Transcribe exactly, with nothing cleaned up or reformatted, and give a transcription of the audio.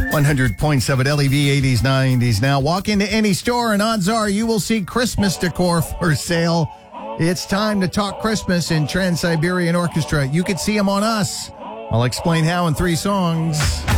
one hundred point seven L E V eighties, nineties. Now, walk into any store and odds are you will see Christmas decor for sale. It's time to talk Christmas in Trans-Siberian Orchestra. You could see them on us. I'll explain how in three songs.